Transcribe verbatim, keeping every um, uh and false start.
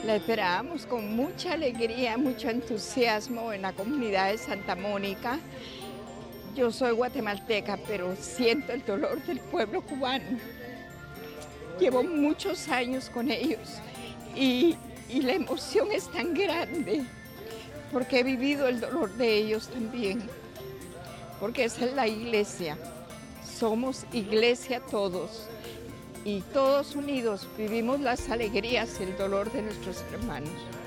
La esperábamos con mucha alegría, mucho entusiasmo en la comunidad de Santa Mónica. Yo soy guatemalteca, pero siento el dolor del pueblo cubano. Llevo muchos años con ellos y, y la emoción es tan grande porque he vivido el dolor de ellos también, porque esa es la iglesia. Somos iglesia todos y todos unidos vivimos las alegrías y el dolor de nuestros hermanos.